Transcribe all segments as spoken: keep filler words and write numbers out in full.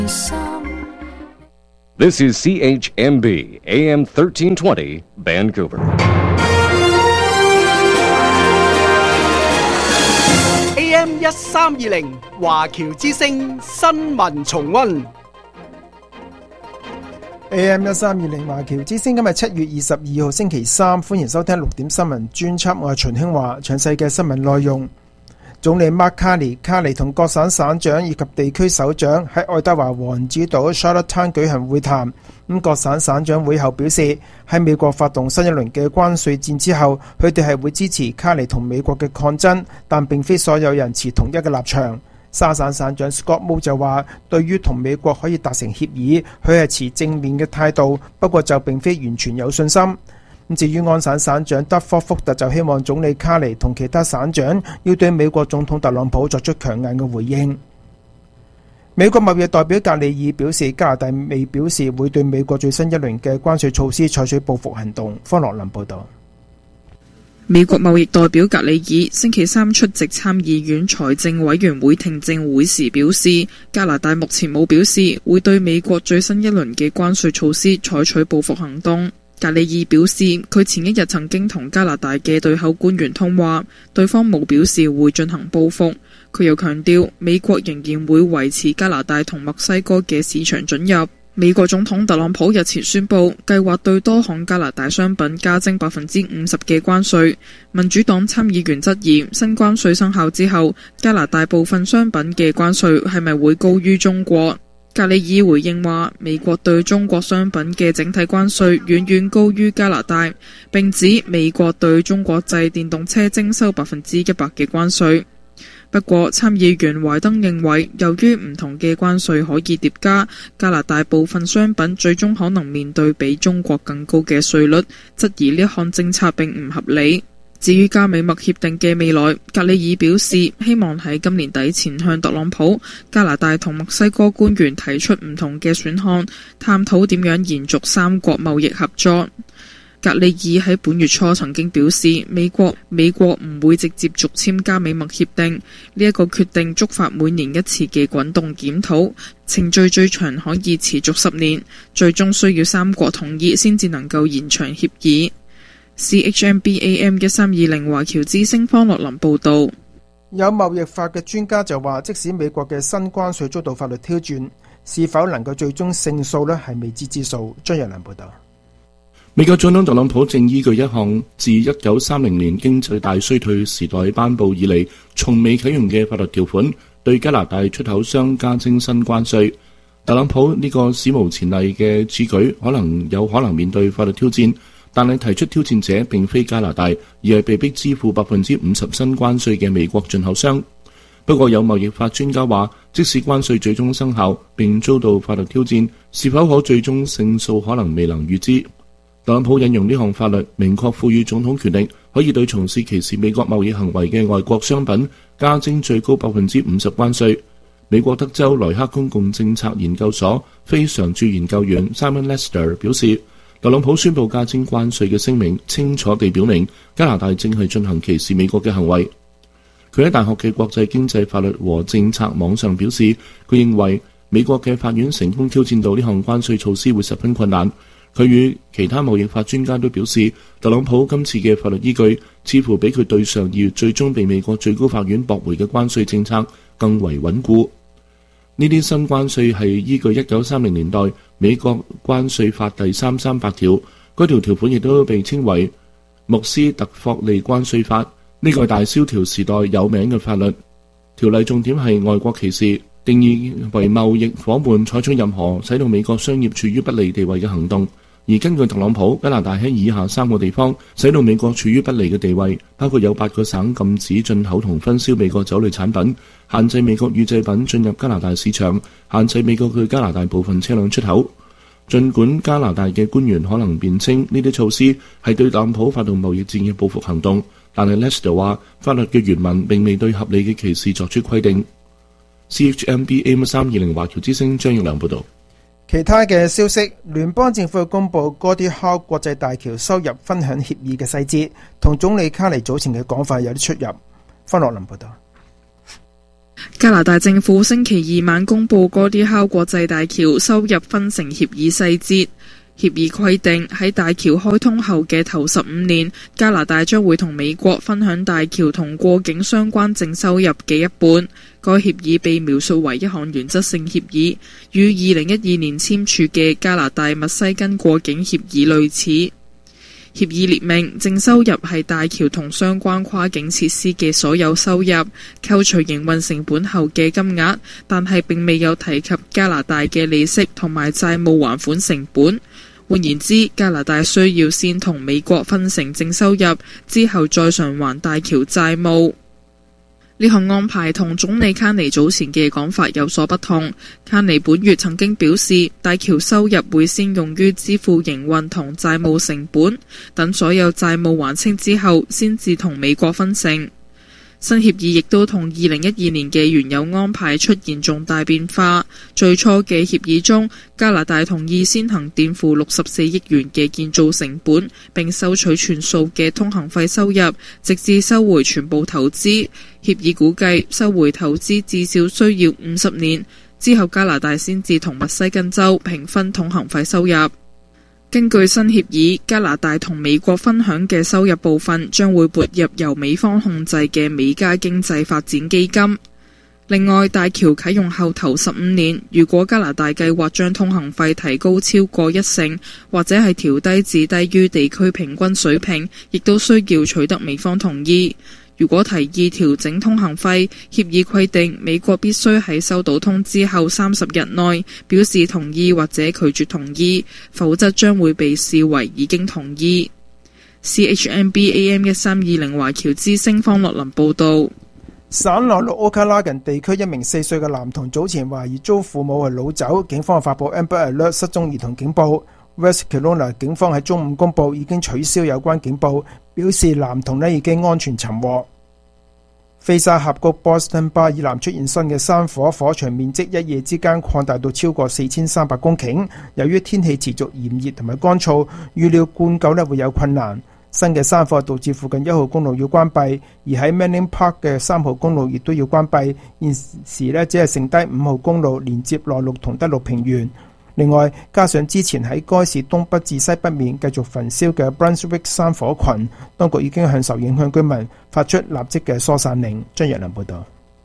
This is C H M B, A M thirteen twenty, Vancouver. A M 一三二零華僑之聲新聞重溫。 A M 一三二零華僑之聲今日七月二十二號星期三，歡迎收聽六點新聞專輯，我係秦興華。詳細嘅新聞內容，總理 Mark Carney 卡尼同各省省長以及地區首長喺愛德華王子島 Charlottetown 舉行會談。咁各省省長會後表示，喺美國發動新一輪嘅關稅戰之後，佢哋係會支持卡尼同美國嘅抗爭，但並非所有人持同一嘅立場。沙省省長 Scott Moe 就話，對於同美國可以達成協議，佢係持正面嘅態度，不過就並非完全有信心。咁至於安省省長德科福特就希望總理卡尼同其他省長要對美國總統特朗普作出強硬嘅回應。美國貿易代表格里爾表示，加拿大未表示會對美國最新一輪嘅關稅措施採取報復行動。方樂林報導。 美國貿易代表格里爾星期三出席參議院財政委員會聽證會時表示，加拿大目前冇表示會對美國最新一輪嘅關稅措施採取報復行動。格里爾表示，佢前一日曾經同加拿大嘅對口官員通話，對方冇表示會進行報復。佢又強調，美國仍然會維持加拿大同墨西哥嘅市場准入。美國總統特朗普日前宣布，計劃對多項加拿大商品加徵百分之五十嘅關稅。民主黨參議員質疑，新關稅生效之後，加拿大部分商品嘅關稅係咪會高於中國？格里爾回應話，美國對中國商品嘅整體關稅遠遠高於加拿大，並指美國對中國製電動車徵收百分之一百嘅關稅。不過，參議員懷登認為，由於唔同嘅關稅可以疊加，加拿大部分商品最終可能面對比中國更高嘅稅率，質疑呢項政策並唔合理。至於加美墨協定嘅未來，格里爾表示希望喺今年底前向特朗普、加拿大同墨西哥官員提出唔同嘅選項，探討點樣延續三國貿易合作。格里爾喺本月初曾經表示，美國美國唔會直接續簽加美墨協定，呢一個決定觸發每年一次嘅滾動檢討，程序最長可以持續十年，最終需要三國同意先至能夠延長協議。C H M B A M 一三二零華僑之聲方樂林報道。 有貿易法嘅專家就話，即使美國嘅新關稅遭到法律挑戰，是否能夠最終勝訴呢係未知之數。張日良報道。 美國總統特朗普正依據一項自一九三零年經濟大衰退時代頒布以嚟從未啟用嘅法律條款，對加拿大出口商加徵新關稅。特朗普呢個史無前例嘅此舉可能有可能面對法律挑戰，但係提出挑戰者並非加拿大，而係被迫支付百分之五十新關稅嘅美國進口商。不過有貿易法專家話，即使關稅最終生效並遭到法律挑戰，是否可最終勝訴可能未能預知。特朗普引用呢項法律，明確賦予總統權力，可以對從事歧視美國貿易行為嘅外國商品加徵最高百分之五十關稅。美國德州萊克公共政策研究所非常駐研究員 Simon Lester 表示，特朗普宣布加徵關稅嘅聲明，清楚地表明加拿大正係進行歧視美國嘅行為。佢喺大學嘅國際經濟法律和政策網上表示，佢認為美國嘅法院成功挑戰到呢項關稅措施會十分困難。佢與其他貿易法專家都表示，特朗普今次嘅法律依據似乎比佢對上二月最終被美國最高法院駁回嘅關稅政策更為穩固。呢啲新關稅係依據一九三零年代美國關稅法第三三八條，嗰條條款亦都被稱為穆斯特霍利關稅法。呢個係大蕭條時代有名嘅法律。條例重點係外國歧視，定義為貿易夥伴採取任何使到美國商業處於不利地位嘅行動。而根據特朗普，加拿大喺以下三個地方使到美國處於不利嘅地位，包括有八個省禁止進口同分銷美國酒類產品，限制美國乳製品進入加拿大市場，限制美國對加拿大部分車輛出口。儘管加拿大嘅官員可能辯稱呢啲措施係對特朗普發動貿易戰嘅報復行動，但係 Lester 話法律嘅原文並未對合理嘅歧視作出規定。C H M B A M 三二零華僑之聲張玉良報導。 其他嘅消息，聯邦政府公布Gordie Howe國際大橋收入分享協議嘅細節，同總理卡尼早前嘅講法有啲出入。方樂林報道。 加拿大政府星期二晚公布哥迪考國際大橋收入分成協議細節。協議規定喺大橋開通後嘅頭十五年，加拿大將會同美國分享大橋同過境相關淨收入嘅一半。該協議被描述為一項原則性協議，與二零一二年簽署嘅加拿大密西根過境協議類似。協議列明淨收入係大橋同相關跨境設施嘅所有收入，扣除營運成本後嘅金額，但係並未有提及加拿大嘅利息同埋債務還款成本。換言之，加拿大需要先同美國分成淨收入，之後再償還大橋債務。呢項安排同總理卡尼早前嘅講法有所不同。卡尼本月曾經表示，大橋收入會先用於支付營運同債務成本，等所有債務還清之後，先至同美國分成。新協議亦都同二零一二年嘅原有安排出現重大變化。最初嘅協議中，加拿大同意先行墊付六十四億元嘅建造成本，並收取全數嘅通行費收入，直至收回全部投資。協議估計收回投資至少需要五十年，之後加拿大先至同密西根州平分通行費收入。根據新協議，加拿大同美國分享嘅收入部分將會撥入由美方控制嘅美加經濟發展基金。另外，大橋啟用後頭十五年，如果加拿大計劃將通行費提高超過一成，或者係調低至低於地區平均水平，亦都需要取得美方同意。如果提議調整通行費，協議規定美國必須喺收到通知後三十日內表示同意或者拒絕同意，否則將會被視為已經同意。C H M B A M 一三二零華僑之聲方樂林報導。 省內陸奧卡拉近地區一名四歲嘅男童早前懷疑遭父母係擄走，警方發布 Amber Alert 失蹤兒童警報。West Kelowna 警方喺中午公佈已經取消有關警報，表示男童呢已經安全尋獲。菲沙峽谷 Boston Bar 以南出現新嘅山火，火場面積一夜之間擴大到超過四千三百公頃。由於天氣持續炎熱同埋乾燥，預料灌救呢會有困難。新嘅山火導致附近一號公路要關閉，而喺 Manning Park 嘅三號公路亦都要關閉。現時呢只係剩低五號公路連接內陸同德陸平原。另外，加上之前喺該市東北至西北面繼續焚燒嘅 Brunswick 山火群，當局已經向受影響居民發出立即嘅疏散令。張日良報導。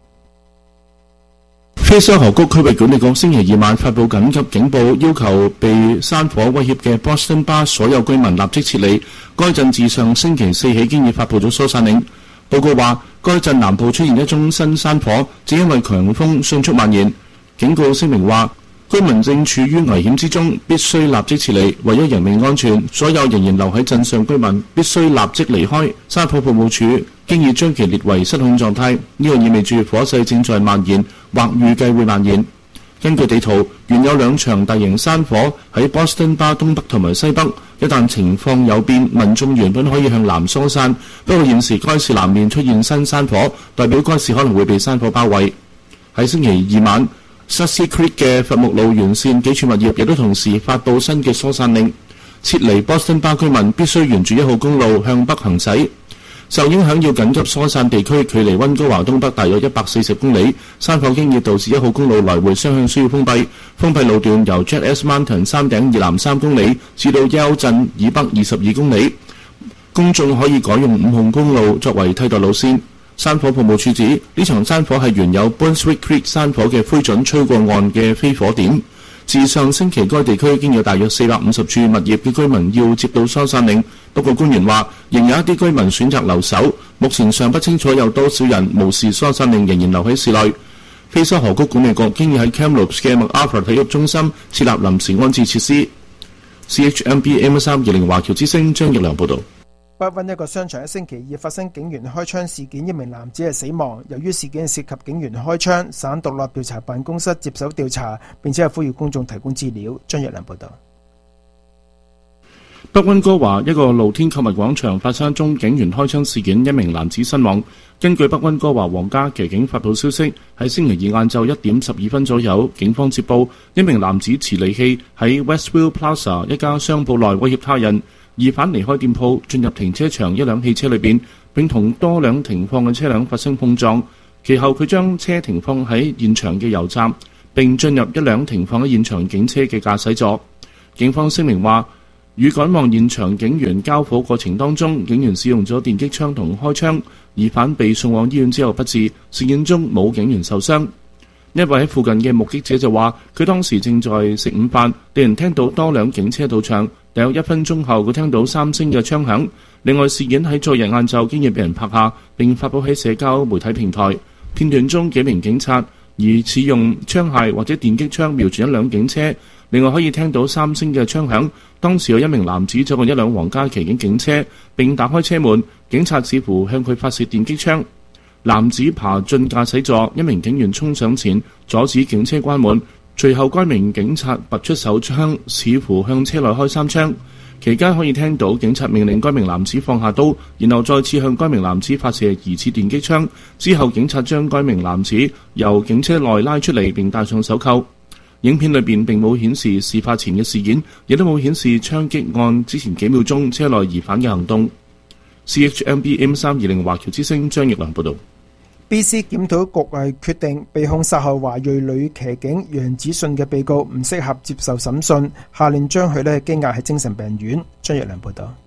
菲沙河谷區域管理局星期二晚發布緊急警報，要求被山火威脅嘅 Boston Bar 所有居民立即撤離。該鎮自上星期四起已經發布咗疏散令。報告話，該鎮南部出現一宗新山火，只因為強風迅速蔓延。警告聲明話，居民正處於危險之中，必須立即撤離。為咗人命安全，所有仍然留喺鎮上居民必須立即離開。山火服務處經已將其列為失控狀態，呢個意味住火勢正在蔓延，或預計會蔓延。根據地圖，原有兩場大型山火喺 Boston Bar 東北同埋西北，一旦情況有變，民眾原本可以向南疏散，不過現時該市南面出現新山火，代表該市可能會被山火包圍。喺星期二晚Sussy Creek 嘅伐木路沿線幾處物業亦都同時發布新嘅疏散令，撤離 Boston Bar 居民必須沿住一號公路向北行駛。受影響要緊急疏散地區距離溫哥華東北大約一百四十公里，山火經已導致一號公路來回雙向需要封閉。封閉路段由 Jet S Mountain 山頂以南三公里至到 Yale 鎮以北二十二公里，公眾可以改用五號公路作為替代路線。山火服務處指，呢場山火係原有 Brunswick Creek 山火嘅灰燼吹過岸嘅飛火點。自上星期該地區已經有大約四百五十處物業嘅居民要接到疏散令，不過官員話仍有一啲居民選擇留守，目前尚不清楚有多少人無視疏散令仍然留喺市內。菲沙河谷管理局經已喺 Kamloops 嘅 MacArthur 體育中心設立臨時安置設施。C H M B A M 三二零華僑之聲張奕良報導。 北溫一個商場喺星期二發生警員開槍事件，一名男子係死亡。由於事件涉及警員開槍，省獨立調查辦公室接手調查，並且係呼籲公眾提供資料。張日良報道。 北溫哥華一個露天購物廣場發生一宗警員開槍事件，一名男子身亡。根據北溫哥華皇家騎警發布消息，喺星期二晏晝一點十二分左右，警方接報一名男子持利器喺 Westville Plaza 一家商鋪內威脅他人。疑犯離開店鋪，進入停車場一輛汽車裏邊，並同多輛停放嘅車輛發生碰撞。 其後佢將車停放喺現場嘅油站，並進入一輛停放喺現場警車嘅駕駛座。警方聲明話，與趕往現場警員交火過程當中，警員使用咗電擊槍同開槍，疑犯被送往醫院之後不治，事件中冇警員受傷。一位喺附近嘅目擊者就話，佢當時正在食午飯，突然聽到多輛警車到場，大約一分鐘後佢聽到三聲嘅槍響。另外，事件喺昨日晏晝經已被人拍下並發佈喺社交媒體平台。片段中幾名警察疑似用槍械或者電擊槍瞄住一輛警車，另外可以聽到三聲嘅槍響。當時有一名男子走過一輛皇家騎警警車並打開車門，警察似乎向佢發射電擊槍。男子爬進駕駛座，一名警員衝上前阻止警車關門，隨後該名警察拔出手槍，似乎向車內開三槍。期間可以聽到警察命令該名男子放下刀，然後再次向該名男子發射疑似電擊槍。之後警察將該名男子由警車內拉出嚟並戴上手銬。影片裏邊並冇顯示事發前嘅事件，亦都冇顯示槍擊案之前幾秒鐘車內疑犯嘅行動。C H M B M 三二零華僑之聲張奕良報道。 B C 檢討局係決定被控殺害華裔女騎警楊子信嘅被告唔適合接受審訊，下令將佢呢羈押喺精神病院。張奕良報道。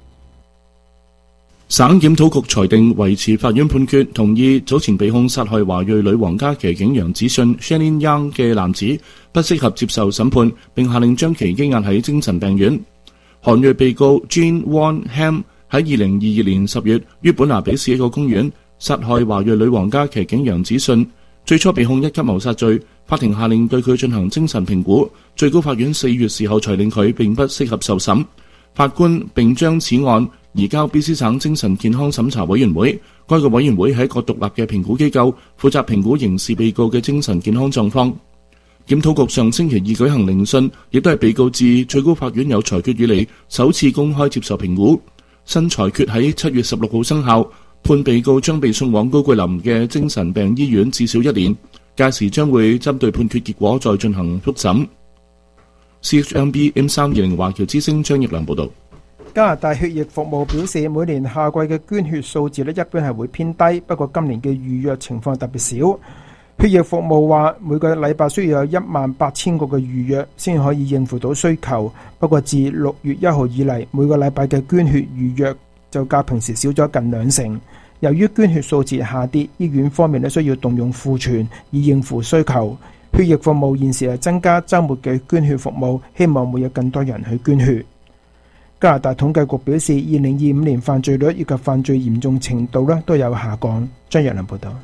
省檢討局裁定維持法院判決，同意早前被控殺害華裔女皇家騎警楊子信 Shannon Young 嘅男子不適合接受審判，並下令將其羈押喺精神病院。韓裔被告 Jean Won Ham 喺二零二二年十月於本拿比市一個公園殺害華裔女皇家騎警楊子信，最初被控一級謀殺罪，法庭下令對佢進行精神評估，最高法院四月時候裁定佢並不適合受審。法官並將此案移交 B C 省精神健康審查委員會，該個委員會係一個獨立嘅評估機構，負責評估刑事被告嘅精神健康狀況。檢討局上星期二舉行聆訊，亦都係被告自最高法院有裁決以嚟首次公開接受評估。新裁決喺七月十六號生效，判被告將被送往高桂林嘅精神病醫院至少一年，屆時將會針對判決結果再進行複審。C H M B M 三二零華僑之聲張奕良報道。 加拿大血液服務表示，每年夏季嘅捐血數字咧一般係會偏低，不過今年嘅預約情況特別少。血液服務話每個禮拜需要有一萬八千個嘅預約先可以應付到需求，不過自六月一號以嚟，每個禮拜嘅捐血預約就較平時少咗近兩成。由於捐血數字下跌，醫院方面咧需要動用庫存以應付需求。血液服務現時係增加週末嘅捐血服務，希望會有更多人去捐血。加拿大統計局表示，二零二五年犯罪率以及犯罪嚴重程度咧都有下降。張若良報道。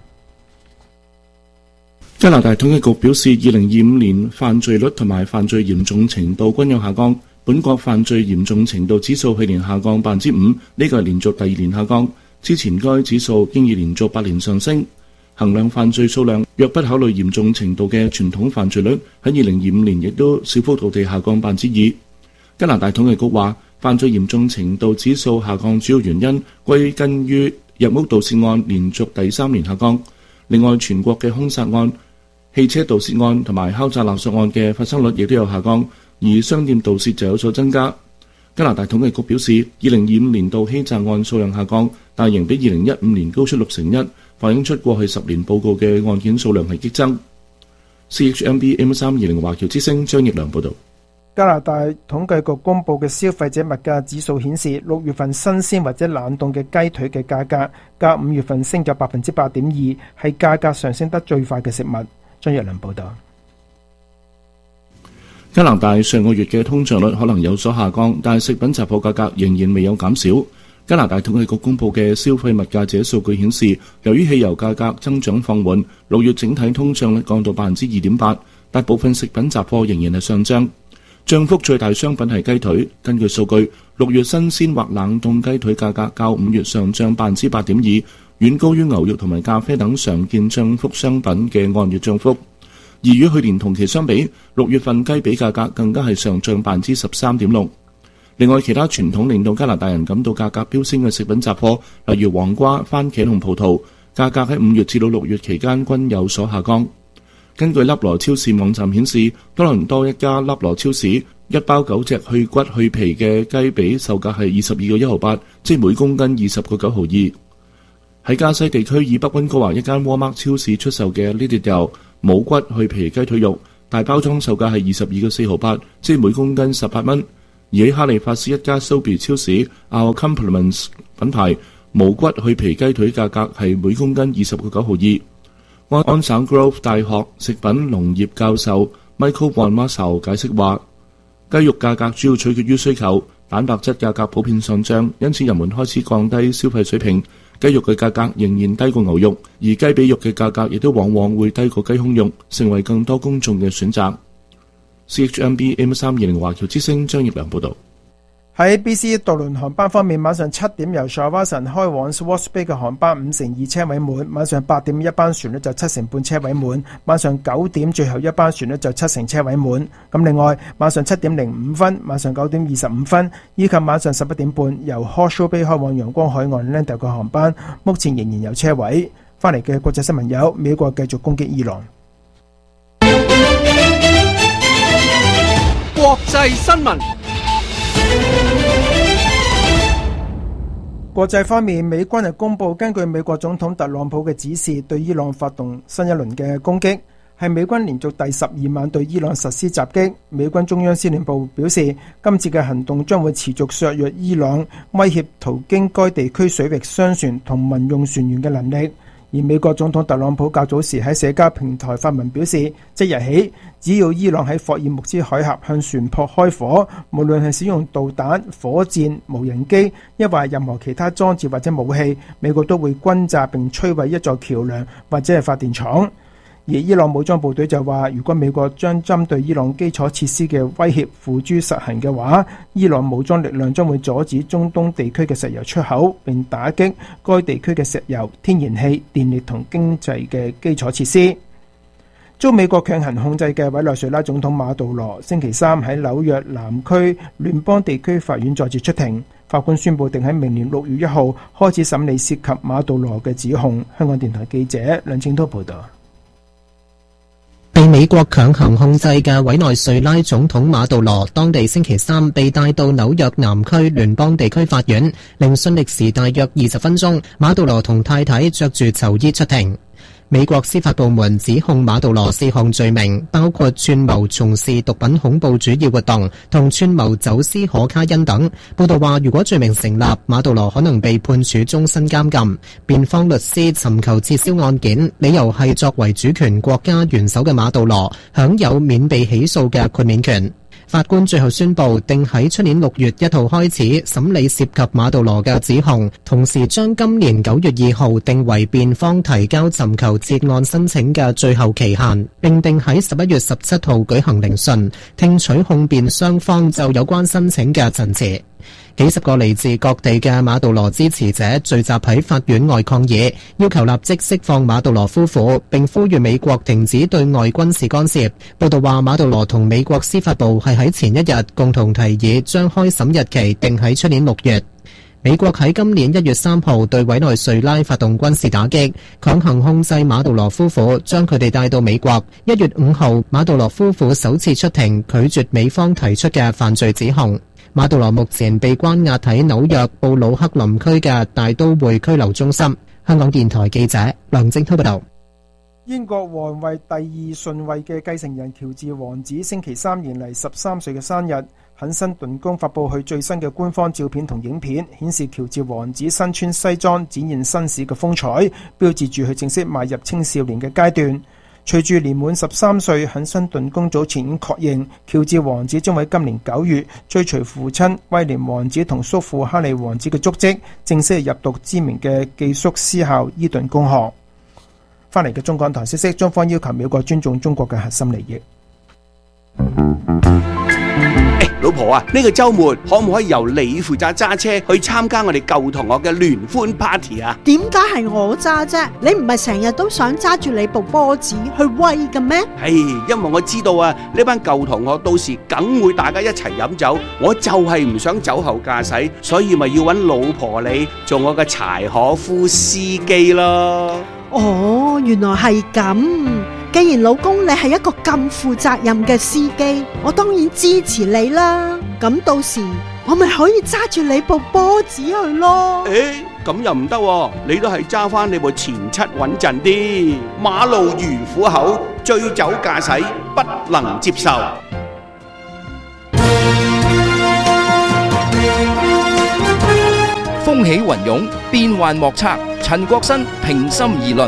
加拿大統計局表示，二零二五年犯罪率同埋犯罪嚴重程度均有下降。本國犯罪嚴重程度指數去年下降百分之五，呢個係連續第二年下降。之前該指數經已連續八年上升。衡量犯罪數量，若不考慮嚴重程度嘅傳統犯罪率，喺二零二五年亦都小幅度地下降百分之二。加拿大統計局話，犯罪嚴重程度指數下降主要原因歸根於入屋盜竊案連續第三年下降。另外，全國嘅兇殺案、汽車盜竊案同埋敲詐勒索案嘅發生率亦都有下降，而商店盜竊就有所增加。加拿大統計局表示，二零二五年度欺詐案數量下降，但仍比二零一五年高出六成一，反映出過去十年報告嘅案件數量係激增。C H M B M 三二零華僑之聲張奕良報導。 加拿大統計局公布嘅消費者物價指數顯示，六月份新鮮或者冷凍嘅雞腿嘅價格，較五月份升咗百分之八點二，係價格上升得最快嘅食物。張若良報道。 加拿大上個月嘅通脹率可能有所下降，但係食品雜貨價格仍然未有減少。加拿大統計局公布嘅消費物價者數據顯示，由於汽油價格增長放緩，六月整體通脹率降到百分之二點八，大部分食品雜貨仍然係上漲。漲幅最大商品係雞腿，根據數據，六月新鮮或冷凍雞腿價格較五月上漲百分之八點二，遠高於牛肉同埋咖啡等常見漲幅商品嘅按月漲幅。而與去年同期相比，六月份雞髀價格更加係上漲百分之十三點六。另外，其他傳統令到加拿大人感到價格飆升嘅食品雜貨，例如黃瓜、番茄同葡萄，價格喺五月至到六月期間均有所下降。根據粒羅超市網站顯示，多倫多一家粒羅超市一包九隻去骨去皮嘅雞髀售價係二十二個一毫八，即每公斤二十個九毫二。 喺加西地區以北溫哥華一間沃爾瑪超市出售嘅呢條冇骨去皮雞腿肉，大包裝售價係二十二個四毫八，即係每公斤十八蚊。而喺哈利法斯一家 Sobeys 超市 Our Compliments 品牌冇骨去皮雞腿價格係每公斤二十個九毫二。安省 Grove 大學食品農業教授 Michael Van Marshall 解釋話，雞肉價格主要取決於需求，蛋白質價格普遍上漲，因此人們開始降低消費水平。雞肉嘅價格仍然低過牛肉，而雞髀肉嘅價格亦都往往會低過雞胸肉，成為更多公眾嘅選擇。C H M B A M 三二零華僑之聲張業良報導。 喺 B C 渡輪航班方面，晚上七點由 Shawson 開往 Swartz Bay 嘅航班五成二車位滿，晚上八點一班船呢就七成半車位滿，晚上九點最後一班船呢就七成車位滿。咁另外晚上七點零五分、晚上九點二十五分以及晚上十一點半由 Hawke's Bay 開往陽光海岸 Lando 嘅航班，目前仍然有車位。翻嚟嘅國際新聞有：美國繼續攻擊伊朗。 國際新聞。 國際方面，美軍係公佈根據美國總統特朗普嘅指示，對伊朗發動新一輪嘅攻擊，係美軍連續第十二晚對伊朗實施襲擊。美軍中央司令部表示，今次嘅行動將會持續削弱伊朗威脅途經該地區水域商船同民用船員嘅能力。而美國總統特朗普較早時喺社交平台發文表示，即日起，只要伊朗喺霍爾木茲海峽向船舶開火，無論係使用導彈、火箭、無人機，抑或任何其他裝置或者武器，美國都會轟炸並摧毀一座橋樑或者係發電廠。而伊朗武裝部隊就話，如果美國將針對伊朗基礎設施嘅威脅付諸實行嘅話，伊朗武裝力量將會阻止中東地區嘅石油出口，並打擊該地區嘅石油、天然氣、電力同經濟嘅基礎設施。遭美國強行控制嘅委內瑞拉總統馬杜羅星期三喺紐約南區聯邦地區法院再次出庭，法官宣布定喺明年六月一號開始審理涉及馬杜羅嘅指控。香港電台記者梁正濤報道。 被美國強行控制嘅委內瑞拉總統馬杜羅，當地星期三被帶到紐約南區聯邦地區法院，聆訊歷時大約二十分鐘。馬杜羅同太太着住囚衣出庭。美國司法部門指控馬杜羅四項罪名，包括串謀從事毒品恐怖主義活動同串謀走私可卡因等。報道話，如果罪名成立，馬杜羅可能被判處終身監禁。辯方律師尋求撤銷案件，理由係作為主權國家元首嘅馬杜羅享有免被起訴嘅豁免權。法官最後宣布定喺出年六月一號開始審理涉及馬杜羅嘅指控，同時將今年九月二號定為辯方提交尋求撤案申請嘅最後期限，並定喺十一月十七號舉行聆訊，聽取控辯雙方就有關申請嘅陳詞。幾十個嚟自各地嘅馬杜羅支持者聚集喺法院外抗議，要求立即釋放馬杜羅夫婦，並呼籲美國停止對外軍事干涉。報道話，馬杜羅同美國司法部係喺前一日共同提議將開審日期定喺出年六月。美國喺今年一月三號對委內瑞拉發動軍事打擊，強行控制馬杜羅夫婦，將佢哋帶到美國。一月五號，馬杜羅夫婦首次出庭，拒絕美方提出嘅犯罪指控。馬杜羅目前被關押喺紐約布魯克林區嘅大都會拘留中心。香港電台記者梁正濤報道。 英國皇位第二順位嘅繼承人喬治王子星期三迎嚟十三歲嘅生日，肯辛頓宮發佈佢最新嘅官方照片同影片，顯示喬治王子身穿西裝，展現紳士嘅風采，標誌住佢正式邁入青少年嘅階段。隨住年滿十三歲，肯辛頓宮早前已經確認喬治王子將喺今年九月追隨父親威廉王子同叔父哈利王子嘅足跡，正式入讀知名嘅寄宿私校伊頓公學。翻嚟嘅中港台消息，中方要求美國尊重中國嘅核心利益。 老婆啊，呢個週末可唔可以由你負責揸車去參加我哋舊同學嘅聯歡 party 啊？ 點解係我揸啫？你唔係成日都想揸住你部波子去威嘅咩？ 係，因為我知道啊，呢班舊同學到時梗會大家一齊飲酒，我就係唔想酒後駕駛，所以咪要揾老婆你做我嘅柴可夫司機咯。 哦，原來係咁。既然老公你係一個咁負責任嘅司機，我當然支持你啦。咁到時我咪可以揸住你部波子去咯。 誒， 咁又唔得喎，你都係揸翻你部前七穩陣啲。馬路如虎口，醉酒駕駛不能接受。 風起雲湧，變幻莫測。陳國新平心而論。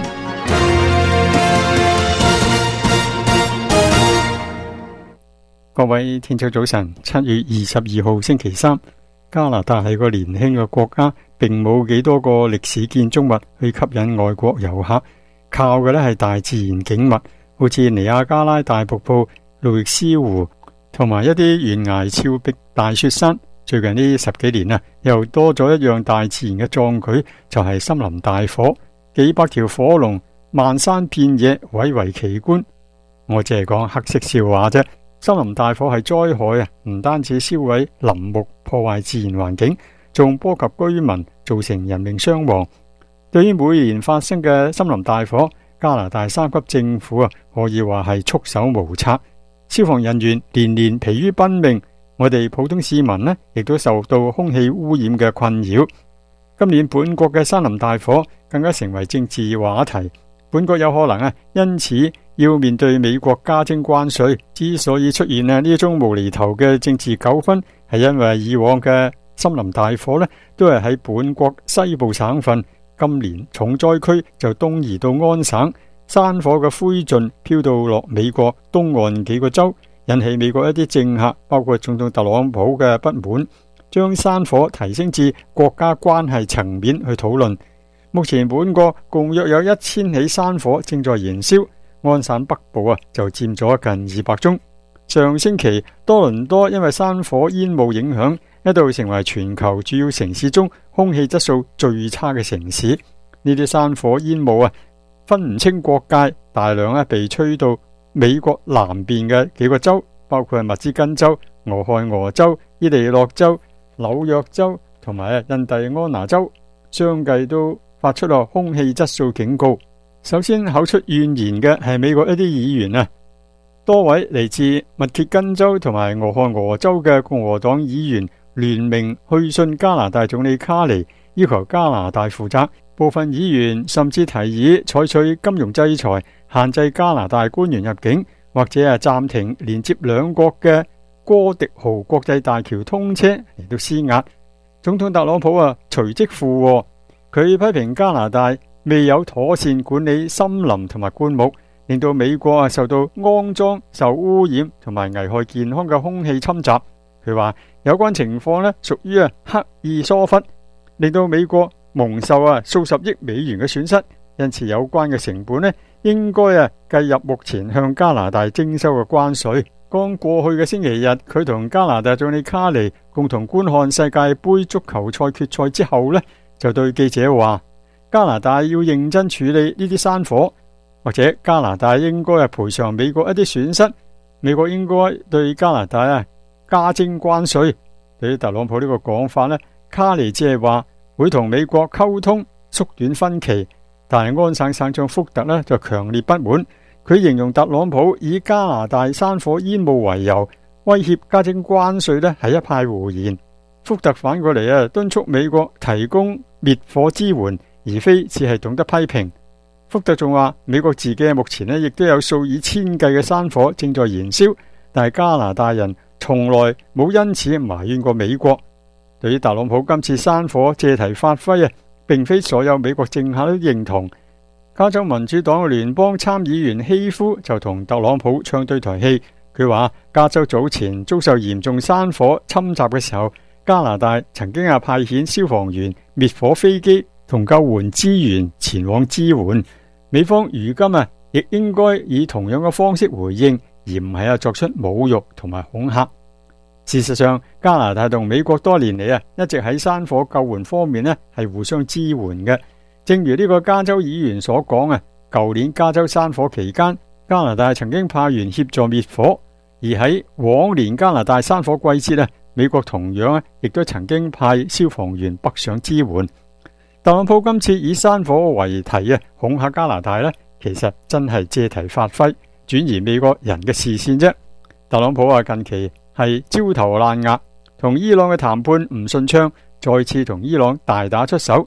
各位聽眾早晨，七月二十二號星期三，加拿大係個年輕嘅國家，並冇幾多個歷史建築物去吸引外國遊客，靠嘅呢係大自然景物，好似尼亞加拉大瀑布、路易斯湖同埋一啲懸崖峭壁大雪山。最近呢十幾年啊，又多咗一樣大自然嘅壯舉，就係森林大火，幾百條火龍漫山遍野，蔚為奇觀。我只係講黑色笑話啫。森林大火係災害啊，唔單止燒毀林木，破壞自然環境，仲波及居民，造成人命傷亡。對於每年發生嘅森林大火，加拿大三級政府啊，可以話係束手無策，消防人員年年疲於奔命。我哋普通市民呢，亦都受到空氣污染嘅困擾。今年本國嘅森林大火更加成為政治話題，本國有可能啊，因此要面對美國加徵關稅。之所以出現啊呢一宗無厘頭嘅政治糾紛，係因為以往嘅森林大火呢，都係喺本國西部省份，今年重災區就東移到安省，山火嘅灰燼飄到落美國東岸幾個州，引起美國一啲政客，包括總統特朗普嘅不滿，將山火提升至國家關係層面去討論。目前本國共約有一千起山火正在燃燒，安省北部啊就佔咗近二百宗。上星期多倫多因為山火煙霧影響，一度成為全球主要城市中空氣質素最差嘅城市。呢啲山火煙霧啊分唔清國界，大量咧被吹到美國南邊嘅幾個州，包括密芝根州、俄亥俄州、伊利諾州、紐約州同埋印第安納州，相繼都發出咗空氣質素警告。首先口出怨言嘅係美國一啲議員啊，多位嚟自密歇根州同埋俄亥俄州嘅共和黨議員聯名去信加拿大總理卡尼，要求加拿大負責。部分議員甚至提議採取金融制裁，限制加拿大官員入境，或者係暫停連接兩國嘅哥迪豪國際大橋通車嚟到施壓。總統特朗普啊隨即附和，佢批評加拿大未有妥善管理森林同埋灌木，令到美國啊受到骯髒、受污染同埋危害健康嘅空氣侵襲。佢話有關情況呢屬於啊刻意疏忽，令到美國蒙受啊數十億美元嘅損失，因此有關嘅成本呢應該啊計入目前向加拿大徵收嘅關稅。剛過去嘅星期日，佢同加拿大總理卡尼共同觀看世界盃足球賽決賽之後呢，就對記者話：加拿大要認真處理呢啲山火，或者加拿大應該係賠償美國一啲損失，美國應該對加拿大啊加徵關稅。對於特朗普呢個講法呢，卡尼只係話會同美國溝通縮短分歧，但係安省省長福特呢就強烈不滿，佢形容特朗普以加拿大山火煙霧為由威脅加徵關稅呢係一派胡言。福特反過嚟啊敦促美國提供滅火支援，而非只係懂得批評。福特仲話美國自己目前呢亦都有數以千計嘅山火正在燃燒，但係加拿大人從來冇因此埋怨過美國。對於特朗普今次山火借題發揮啊，並非所有美國政客都認同。加州民主黨嘅聯邦參議員希夫就同特朗普唱對台戲，佢話加州早前遭受嚴重山火侵襲嘅時候，加拿大曾經啊派遣消防員、滅火飛機同救援資源前往支援。美方如今啊亦應該以同樣嘅方式回應，而唔係啊作出侮辱同埋恐嚇。事實上，加拿大同美國多年嚟啊，一直喺山火救援方面呢係互相支援嘅。正如呢個加州議員所講啊，舊年加州山火期間，加拿大曾經派員協助滅火，而喺往年加拿大山火季節啊，美國同樣啊亦都曾經派消防員北上支援。特朗普今次以山火為題啊，恐嚇加拿大呢，其實真係借題發揮，轉移美國人嘅視線啫。特朗普啊，近期係焦頭爛額，同伊朗嘅談判唔順暢，再次同伊朗大打出手。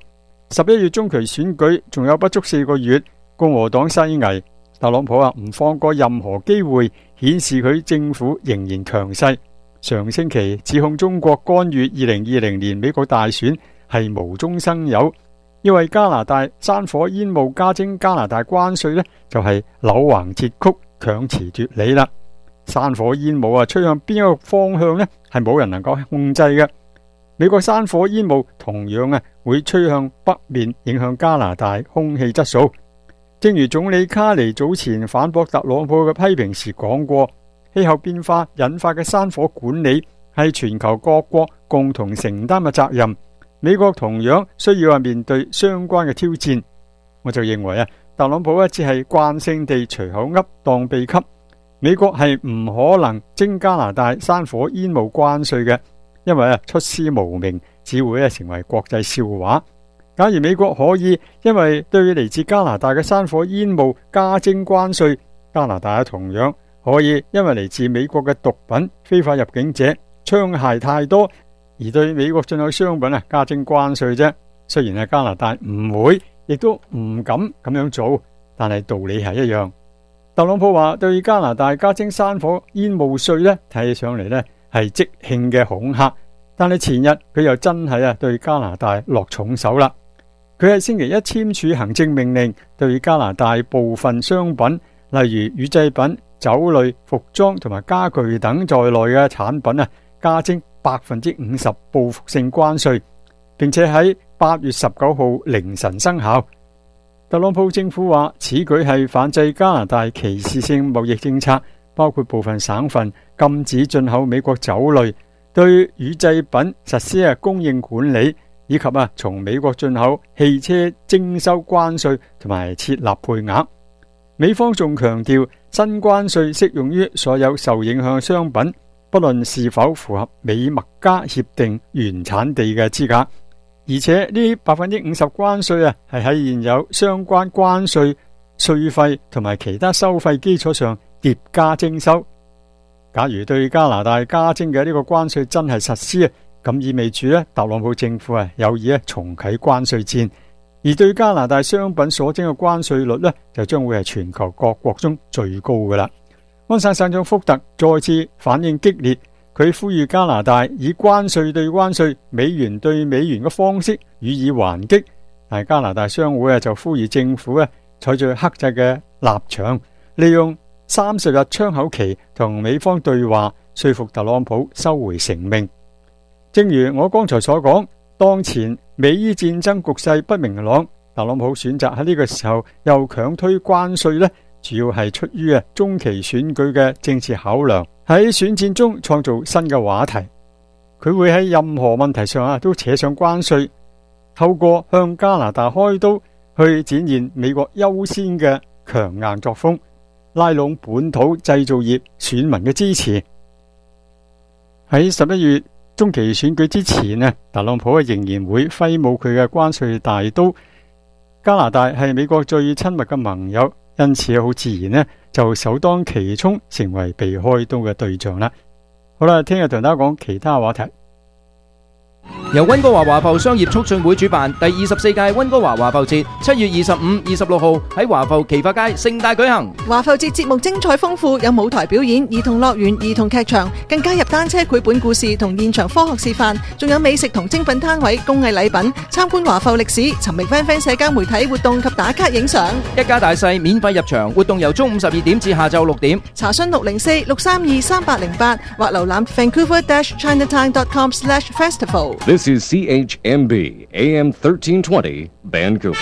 十一月中期選舉仲有不足四個月，共和黨西危，特朗普啊唔放過任何機會，顯示佢政府仍然強勢。上星期指控中國干預二零二零年美國大選係無中生有，因為加拿大山火煙霧加徵加拿大關稅呢，就係扭橫折曲，強詞奪理啦。山火煙霧啊吹向邊一個方向呢，係冇人能夠控制嘅。美國山火煙霧同樣啊會吹向北面，影響加拿大空氣質素。正如總理卡尼早前反駁特朗普嘅批評時講過，氣候變化引發嘅山火管理係全球各國共同承擔嘅責任。美國同樣需要啊面對相關嘅挑戰。我就認為啊，特朗普一只係慣性地隨口噏當秘笈。美國係唔可能徵加拿大山火煙霧關稅嘅。因為啊出師無名，只會成為國際笑話。假如美國可以因為對嚟自加拿大嘅山火煙霧加徵關稅，加拿大同樣可以因為嚟自美國嘅毒品、非法入境者、槍械太多，而對美國進口商品啊加徵關稅啫。雖然係加拿大唔會，亦都唔敢咁樣做，但係道理係一樣。特朗普話對加拿大加徵山火煙霧稅呢，睇起上嚟呢係即興嘅恐嚇，但係前日佢又真係啊對加拿大落重手啦。佢喺星期一簽署行政命令，對加拿大部分商品，例如乳製品、酒類、服裝同埋家具等在內嘅產品啊，加徵百分之五十報復性關稅，並且喺八月十九號凌晨生效。特朗普政府話此舉係反制加拿大歧視性貿易政策，包括部分省份禁止進口美國酒類，對乳製品實施啊供應管理，以及啊從美國進口汽車徵收關稅同埋設立配額。美方仲強調新關稅適用於所有受影響商品，不論是否符合美墨加協定原產地嘅資格。而且呢百分之五十關稅啊係喺現有相關關稅、稅費同埋其他收費基礎上疊加徵收。假如對加拿大加徵嘅呢個關稅真係實施啊，咁意味住咧特朗普政府啊有意咧重啟關稅戰，而對加拿大商品所徵嘅關稅率咧就將會係全球各國中最高噶啦。安省省長福特再次反應激烈，佢呼籲加拿大以關稅對關稅、美元對美元嘅方式予以還擊，但係加拿大商會啊就呼籲政府咧採取克制嘅立場，利用三十日窗口期同美方對話，說服特朗普收回成命。正如我剛才所講，當前美伊戰爭局勢不明朗，特朗普選擇喺呢個時候又強推關稅呢，主要係出於啊中期選舉嘅政治考量，喺選戰中創造新嘅話題。佢會喺任何問題上啊都扯上關稅，透過向加拿大開刀去展現美國優先嘅強硬作風，拉攏本土製造業選民嘅支持。喺十一月中期選舉之前呢，特朗普仍然會揮舞佢嘅關稅大刀。加拿大係美國最親密嘅盟友，因此好自然呢就首當其衝成為被開刀嘅對象啦。好啦，聽日同大家講其他話題。 由溫哥華華埠商業促進會主辦第二十四屆溫哥華華埠節，七月二十五、二十六號喺華埠奇發街盛大舉行。 華埠節節目精彩豐富，有舞台表演、兒童樂園、兒童劇場，更加入單車繪本故事同現場科學示範，仲有美食同精品攤位、工藝禮品，參觀華埠歷史，尋覓 friend friend 社交媒體活動及打卡影相。 一家大細免費入場，活動由中午十二點至下晝六點。 查詢六零四六三二三八零八或瀏覽 vancouver dash chinatown dot com slash festival。 This is C H M B A M thirteen twenty Vancouver。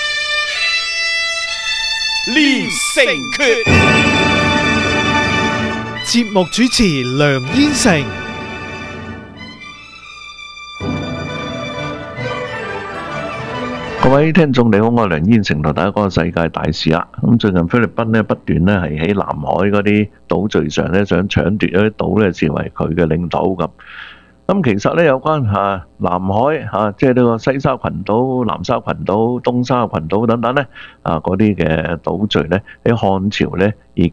連城訣，節目主持梁燕成。 各位聽眾你好，我係梁燕成，同大家講個世界大事啦。咁最近菲律賓咧不斷咧係喺南海嗰啲島嶼上咧想搶奪一啲島咧視為佢嘅領土咁。咁其實咧有關嚇南海嚇，即係呢個西沙群島、南沙群島、東沙群島等等咧啊嗰啲嘅島嶼咧喺漢朝咧已經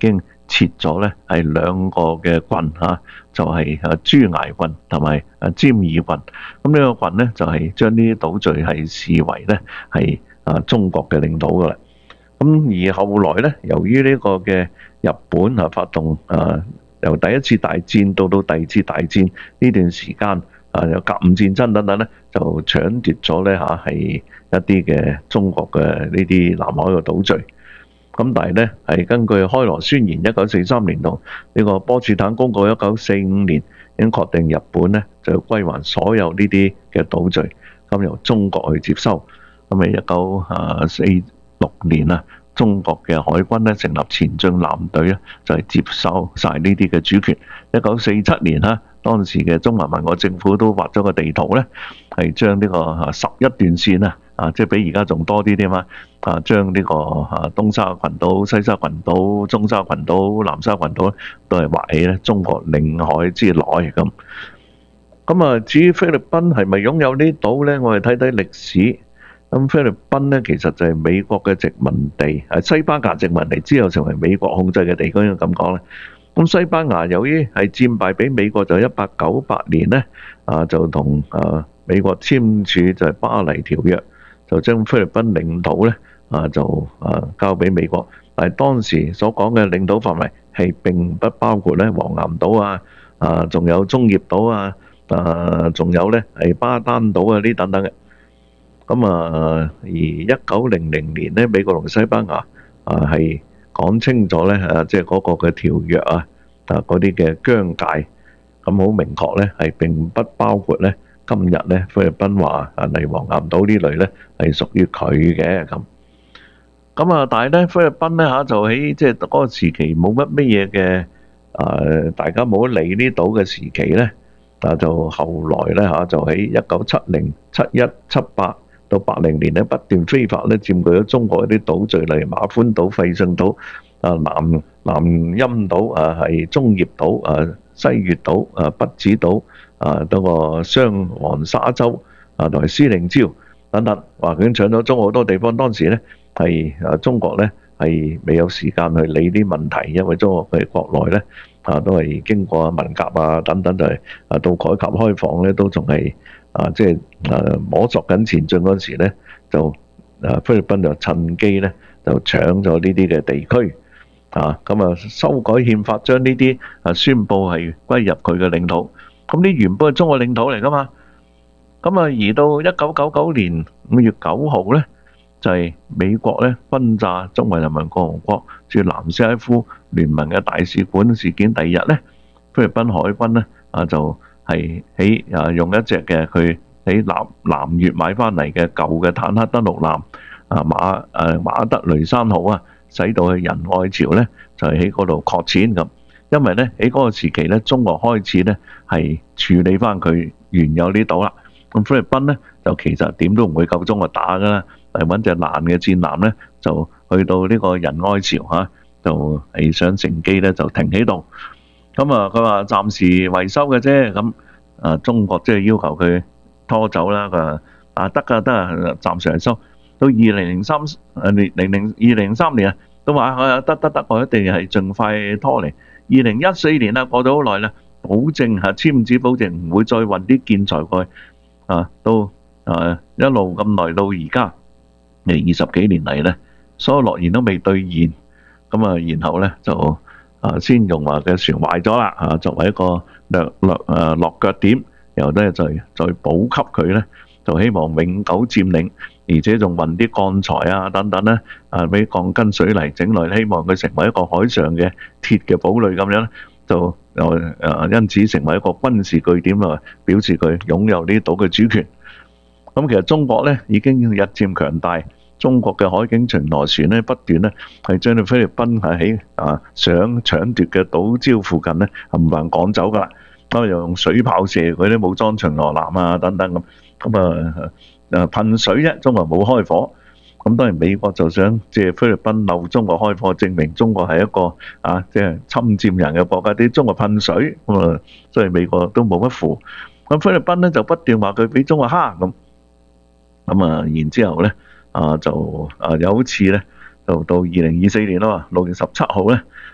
設咗咧係兩個嘅郡嚇，就係誒朱崖郡同埋誒尖耳郡。咁呢個郡咧就係將呢啲島嶼係視為咧係啊中國嘅領土噶啦。咁而後來咧，由於呢個嘅日本啊發動啊由第一次大戰到到第二次大戰呢段時間啊有甲午戰爭等等咧，就搶奪咗咧嚇係一啲嘅中國嘅呢啲南海嘅島嶼。咁但係咧係根據開羅宣言一九四三年同呢個波茨坦公告一九四五年已經確定日本咧就要歸還所有呢啲嘅島嶼，咁由中國去接收。咁喺一九啊四六年啊，中國嘅海軍咧成立前進艦隊咧，就係接收晒呢啲嘅主權。一九四七年啦，當時嘅中華民國政府都畫咗個地圖咧，係將呢個啊十一段線啊，啊即係比而家仲多啲添嘛，啊將呢個啊東沙群島、西沙群島、中沙群島、南沙群島都係劃喺咧中國領海之內咁。咁啊，至於菲律賓係咪擁有呢啲島咧？我哋睇睇歷史。咁菲律賓咧，其實就係美國嘅殖民地，係西班牙殖民地之後成為美國控制嘅地區，應該咁講咧。咁西班牙由於係戰敗俾美國，就一八九八年咧，啊就同啊美國簽署就係巴黎條約，就將菲律賓領土咧啊就啊交俾美國。但係當時所講嘅領土範圍係並不包括咧黃岩島啊，啊仲有中業島啊，啊仲有咧係巴丹島啊呢等等嘅。咁啊，而一九零零年咧，美國同西班牙啊係講清楚咧，啊即係嗰個嘅條約啊，啊嗰啲嘅疆界，咁好明確咧，係並不包括咧今日咧菲律賓話啊嚟黃岩島呢類咧係屬於佢嘅咁。咁啊，但係咧菲律賓咧嚇就喺即係嗰個時期冇乜乜嘢嘅啊，大家冇得理呢島嘅時期咧，啊就後來咧嚇就喺一九七零、七一、七八。到八零年咧，不斷非法咧佔據咗中國一啲島嶼，例如馬歡島、費信島、啊南南陰島、啊係中業島、啊西月島、啊北子島、啊嗰個雙黃沙洲、啊同埋司令礁等等，話佢已經搶咗中國好多地方。當時咧係啊中國咧係未有時間去理啲問題，因為中國嘅國內咧啊都係經過文革啊等等，就係啊到改革開放咧都仲係。啊，即係誒摸索緊前進嗰時咧，就誒菲律賓就趁機咧就搶咗呢啲嘅地區，啊咁啊修改憲法，將呢啲啊宣佈係歸入佢嘅領土。咁呢原本係中國領土嚟噶嘛，咁啊而到一九九九年五月九號咧，就係美國咧轟炸中華人民共和國駐南斯拉夫聯盟嘅大使館事件第二日咧，菲律賓海軍咧啊就。係喺啊用一隻嘅佢喺南南越買翻嚟嘅舊嘅坦克登陸艦啊馬誒馬德雷山號啊，使到去仁愛礁咧就係喺嗰度擴展咁。因為咧喺嗰個時期咧，中國開始咧係處理翻佢原有呢島啦。咁菲律賓咧就其實點都唔會夠中國打噶啦，嚟揾隻爛嘅戰艦咧就去到呢個仁愛礁嚇，就係想乘機咧就停喺度。咁啊，佢話暫時維修嘅啫，咁啊，中國即係要求佢拖走啦。佢話啊，得噶得啊，暫時維修到二零零三誒零零二零零三年啊，都話啊得得得，我一定係盡快拖嚟。二零一四年啦，過咗好耐啦，保證係簽字保證唔會再運啲建材過去啊，到啊一路咁耐到而家誒二十幾年嚟咧，所有諾言都未兌現，咁啊，然後咧就。啊，先用話嘅船壞咗啦，啊，作為一個略略誒落腳點，然後咧就再補給佢咧，就希望永久佔領，而且仲運啲鋼材啊等等咧，啊俾鋼筋水泥整來，希望佢成為一個海上嘅鐵嘅堡壘咁樣，就誒誒因此成為一個軍事據點啊，表示佢擁有呢島嘅主權。咁其實中國咧已經日漸強大。中國嘅海警巡邏船咧不斷咧係將啲菲律賓係喺啊想搶奪嘅島礁附近咧冚唪唥趕走噶啦，咁又用水炮射佢啲武裝巡邏艦啊等等咁，咁啊誒噴水啫，中國冇開火。咁當然美國就想借菲律賓漏中國開火，證明中國係一個啊即係侵佔人嘅國家，啲中國噴水咁啊，所以美國都冇乜符。咁菲律賓咧就不斷話佢俾中國蝦咁，咁啊然之後咧。啊，就啊有一次咧，就到二零二四年啦嘛，六月十七號咧，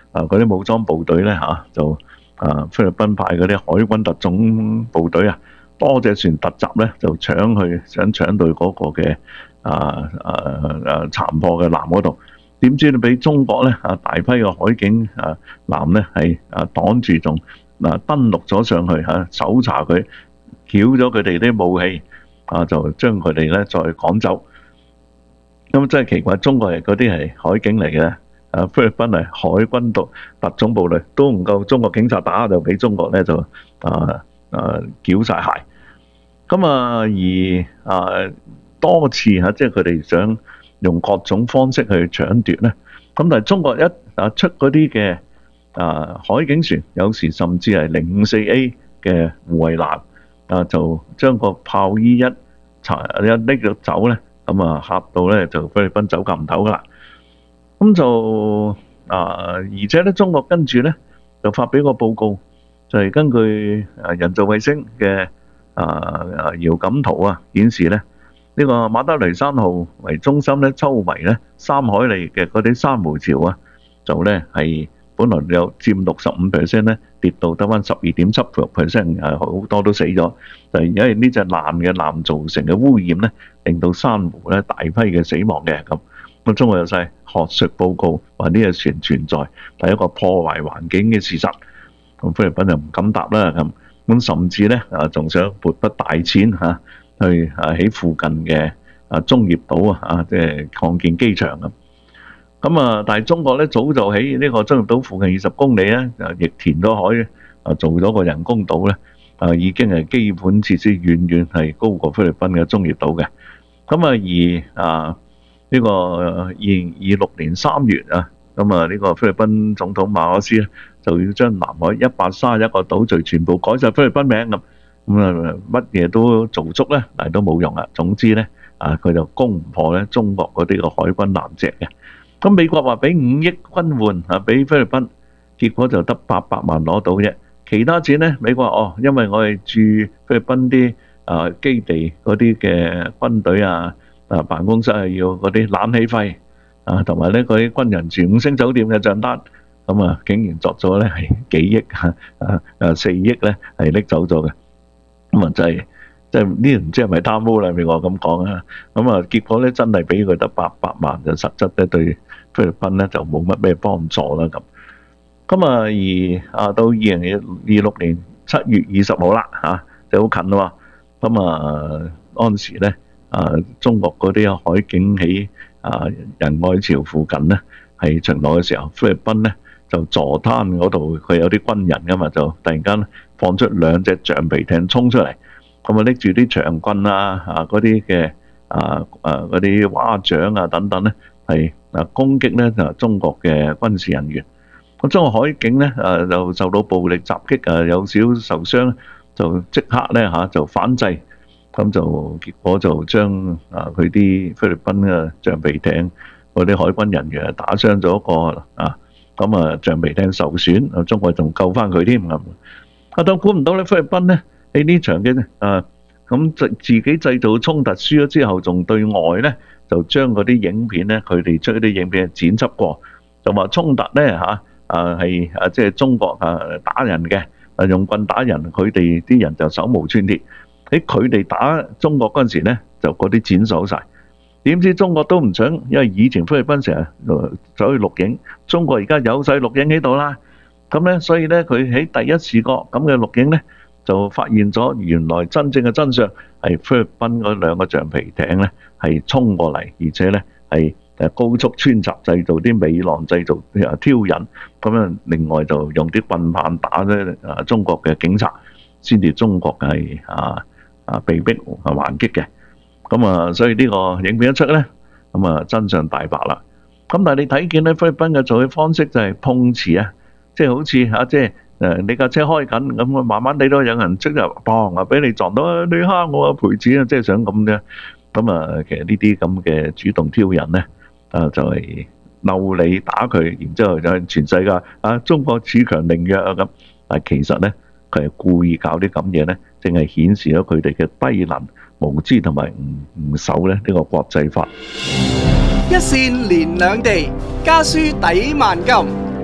啊嗰啲武裝部隊咧嚇就啊菲律賓派嗰啲海軍特種部隊啊，多隻船突襲咧就搶去想搶到嗰個嘅啊啊啊殘破嘅艦嗰度，點知你俾中國咧啊大批嘅海警啊艦咧係啊擋住，仲嗱登陸咗上去嚇搜查佢，繳咗佢哋啲武器啊，就將佢哋咧再趕走。咁真係奇怪，中國係嗰啲係海警嚟嘅，啊菲律賓係海軍特特種部隊，都唔夠中國警察打，就俾中國咧就啊啊繳晒械。咁啊而啊多次嚇，即係佢哋想用各種方式去搶奪咧。咁但係中國一啊出嗰啲嘅啊海警船，有時甚至係零五四 A 嘅護衛艦啊，就將個炮衣一查一拎咗走咧。咁啊嚇到咧就菲律賓走夾唔唞噶啦，咁就啊而且咧中國跟住咧就發表個報告，就係根據啊人造衛星嘅啊啊遙感圖啊顯示咧，呢個馬德雷山號為中心咧周圍咧三海里嘅嗰啲珊瑚礁啊，就咧係本來有佔六十五 percent 咧，跌到得翻十二點七 percent， 係好多都死咗，就係因為呢隻艦嘅艦造成嘅污染咧，令到珊瑚咧大批嘅死亡嘅咁。咁中國有晒學術報告話呢隻船存在係一個破壞環境嘅事實，咁菲律賓就唔敢答啦咁。咁甚至咧啊，仲想撥筆大錢嚇去啊喺附近嘅啊中業島啊啊，即係擴建機場咁。咁啊，但係中國咧早就喺呢個中業島附近二十公里咧，啊亦填咗海啊，做咗個人工島咧，啊已經係基本設施遠遠係高過菲律賓嘅中業島嘅。咁啊而啊呢個二零二六年三月啊，咁啊呢個菲律賓總統馬可斯咧就要將南海一百三十一個島嶼全部改晒菲律賓名咁，咁啊乜嘢都做足咧，但係都冇用啊。總之咧啊，佢就攻唔破咧中國嗰啲個海軍艦隻嘅。咁美國話俾五億軍援啊，俾菲律賓，結果就得八百萬攞到啫。其他錢咧，美國話哦，因為我哋駐菲律賓啲啊基地嗰啲嘅軍隊啊啊辦公室係要嗰啲冷氣費啊，同埋咧嗰啲軍人住五星酒店嘅帳單，咁啊竟然作咗咧係幾億啊啊啊四億咧係拎走咗嘅，咁啊真係即係呢啲唔知係咪貪污啦？美國咁講啊，咁啊結果咧真係俾佢得八百萬，就實質咧對菲律賓咧就冇乜咩幫助啦咁。咁啊而啊到二零二六年七月二十號啦嚇，就好近啦喎。咁啊嗰陣時咧啊中國嗰啲海警喺啊仁愛礁附近咧係巡邏嘅時候，菲律賓咧就坐灘嗰度佢有啲軍人噶嘛，就突然間放出兩隻橡皮艇衝出嚟，咁啊拎住啲長棍啊啊嗰啲嘅啊啊嗰啲蛙掌啊等等咧係啊攻擊咧就中國嘅軍事人員。咁中國海警咧誒就受到暴力襲擊誒有少受傷，就即刻咧嚇就反制，咁就結果就將啊佢啲菲律賓嘅橡皮艇嗰啲海軍人員打傷咗一個啊，咁啊橡皮艇受損，啊中國仲救翻佢添咁。啊都估唔到咧菲律賓咧喺呢場嘅誒咁自自己製造衝突輸咗之後，仲對外咧就將嗰啲影片咧佢哋出嗰啲影片剪輯過，就話衝突咧嚇。啊，係啊，即係中國啊打人嘅，啊用棍打人，佢哋啲人就手無寸鐵。喺佢哋打中國嗰陣時咧，就嗰啲剪手曬。點知中國都唔想，因為以前菲律賓成日走去錄影，中國而家有曬錄影喺度啦。咁咧，所以咧佢喺第一視角咁嘅錄影咧，就發現咗原來真正嘅真相係菲律賓嗰兩個橡皮艇咧係衝過嚟，而且咧係。誒高速穿插製造啲尾浪，製造誒挑釁，咁樣另外就用啲棍棒打咧啊中國嘅警察，先至中國係啊啊被逼啊還擊嘅。咁啊，所以呢個影片一出咧，咁啊真相大白啦。咁但係你睇見咧菲律賓嘅做嘅方式就係碰瓷啊，即係好似嚇即係誒你架車開緊咁啊，慢慢地都有人出入，砰啊俾你撞到，你蝦我啊賠錢啊，即係想咁啫。咁啊，其實呢啲咁嘅主動挑釁咧。啊，就係嬲你打佢，然之後就全世界啊，中國恃強凌弱啊咁。但係其實咧，佢係故意搞啲咁嘢咧，淨係顯示咗佢哋嘅低能、無知同埋唔唔守咧呢個國際法。 一線連兩地，家書抵萬金。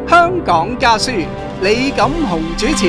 香港家書，李錦雄主持。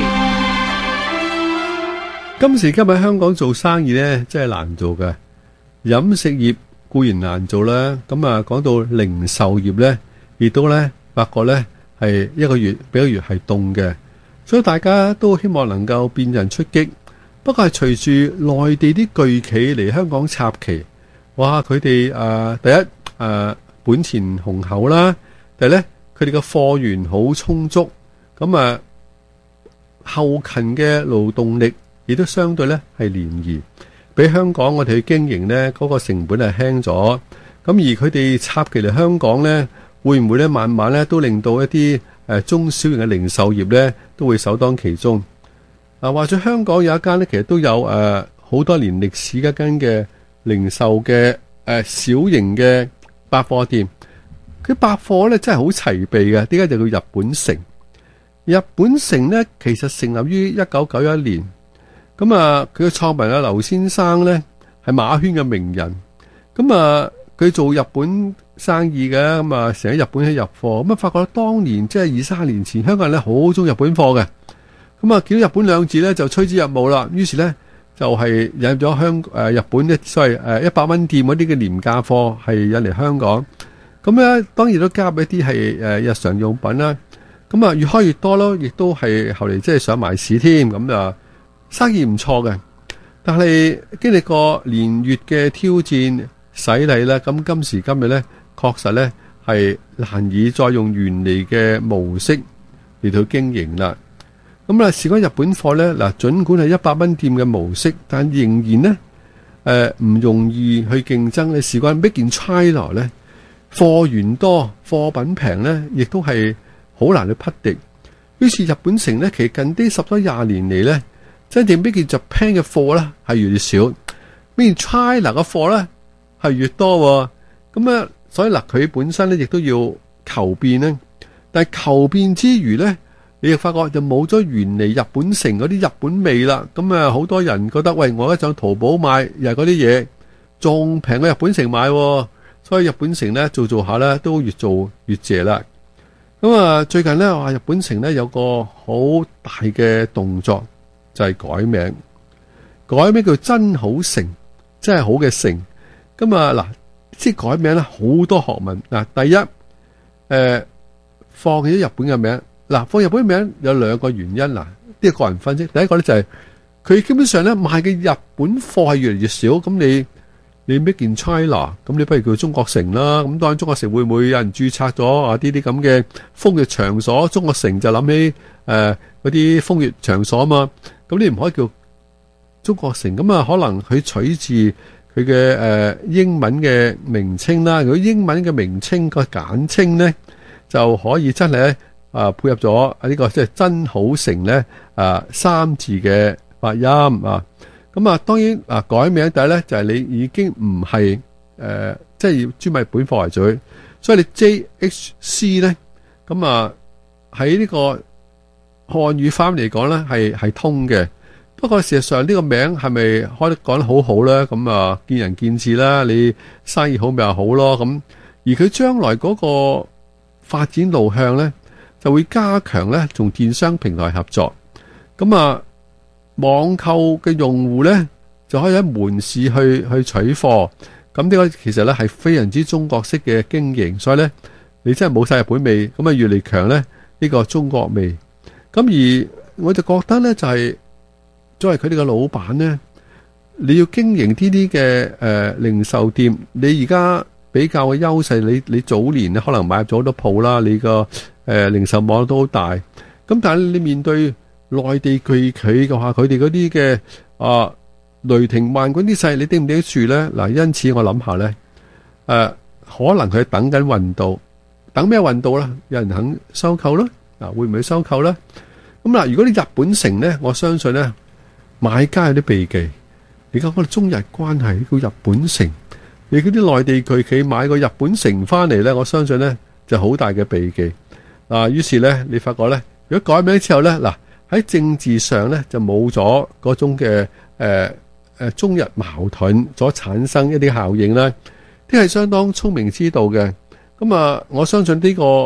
今時今日香港做生意呢，真係難做嘅。飲食業固然難做啦，咁啊講到零售業呢，亦都呢發覺呢係一個月比一個月係凍嘅，所以大家都希望能夠變人出擊。不過係隨住內地啲巨企嚟香港插旗，哇！佢哋誒第一誒、呃、本錢雄厚啦，第二咧佢哋嘅貨源好充足，咁啊後勤嘅勞動力亦都相對咧係廉宜，比香港我哋去經營咧嗰個成本係輕咗。咁而佢哋插旗嚟香港咧，會唔會咧慢慢咧都令到一啲誒中小型嘅零售業咧都會首當其衝？嗱，話說香港有一間咧，其實都有誒好多年歷史嘅一間嘅零售嘅誒小型嘅百貨店。佢百貨咧真係好齊備嘅，點解就叫日本城？日本城咧其實成立於一九九一年，咁啊佢嘅創辦人劉先生咧係馬圈嘅名人，咁啊佢做日本生意嘅，咁啊成日日本去入貨，咁啊發覺當年即係二三十年前，香港人咧好中意日本貨嘅。咁啊，見到日本兩字咧就趨之若鶩啦。於是咧就係、是、引入咗香誒日本一所謂誒一百蚊店嗰啲嘅廉價貨係引嚟香港。咁咧當然都加入一啲係誒日常用品啦。咁啊越開越多咯，亦都係後嚟即係上埋市添。咁啊生意唔錯嘅，但係經歷過年月嘅挑戰洗禮啦，咁今時今日咧確實咧係難以再用原嚟嘅模式嚟到經營啦。咁啊，事關日本貨咧，嗱，儘管係一百蚊店嘅模式，但仍然咧，誒、呃、唔容易去競爭咧。事關 Made in China咧，貨源多、貨品平咧，亦都係好難去匹敵。於是日本城咧，其實近啲十多廿年嚟咧，真正 Made in Japan嘅貨咧係越嚟越少 ，Made in China 嘅貨咧係越多。咁啊，所以嗱，佢本身咧亦都要求變咧，但係求變之餘咧，你亦發覺就冇咗原嚟日本城嗰啲日本味啦，咁啊好多人覺得喂，我一上淘寶買又係嗰啲嘢，仲平過日本城買，所以日本城咧做做下咧都越做越謝啦。咁啊最近咧話日本城咧有個好大嘅動作，就係改名，改名叫真好城，真係好嘅城。咁啊嗱，即係改名咧好多學問嗱，第一誒放棄咗日本嘅名。嗱，放日本名有兩個原因嗱，呢個個人分析。第一個咧就係、是、佢基本上咧賣嘅日本貨係越嚟越少，咁你你 Made in China，咁你不如叫中國城啦。咁當然中國城會唔會有人註冊咗啊？啲啲咁嘅風月場所，中國城就諗起誒嗰啲風月場所啊嘛。咁你唔可以叫中國城，咁啊可能佢取自佢嘅誒英文嘅名稱啦。如果英文嘅名稱個簡稱咧，就可以真係咧。啊，配合咗啊呢個即係真好城咧啊三字嘅發音啊，咁啊當然啊改名第一咧就係、是、你已經唔係誒即係要專賣本貨為主，所以你 J H C 咧咁啊喺呢個漢語翻嚟講咧係係通嘅，不過事實上呢個名係咪開得講得好好咧？咁啊見仁見智啦，你生意好咪又好咯咁，而佢將來嗰個發展路向咧。就會加強咧，同電商平台合作。咁啊，網購嘅用戶咧就可以喺門市去去取貨。咁呢個其實咧係非常之中國式嘅經營，所以咧你真係冇晒日本味，咁啊越嚟強咧呢個中國味。咁而我就覺得咧就係作為佢哋嘅老闆咧，你要經營呢啲嘅誒零售店，你而家比較嘅優勢，你你早年咧可能買咗好多鋪啦，你個。誒、呃、零售網都好大，咁但係你面對內地巨企嘅話，佢哋嗰啲嘅啊雷霆萬鈞啲勢，你頂唔頂得住咧？嗱，因此我諗下咧，誒、呃、可能佢等緊運到，等咩運到咧？有人肯收購啦，嗱、啊、會唔會收購咧？咁嗱，如果你日本城咧，我相信咧買家有啲避忌。而家我哋中日關係叫日本城，你嗰啲內地巨企買個日本城翻嚟咧，我相信咧就好大嘅避忌。啊，於是咧，你發覺咧，如果改名之後咧，嗱喺政治上咧就冇咗嗰種嘅誒誒中日矛盾所產生一啲效應啦，啲係相當聰明之道嘅。咁啊，我相信呢個